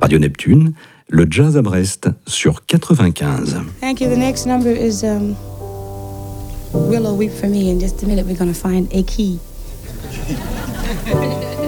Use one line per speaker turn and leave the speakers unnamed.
Radio Neptune, le jazz à Brest sur 95.
Thank you. The next number is Willow Weep for Me. In just a minute, we're going to find a key.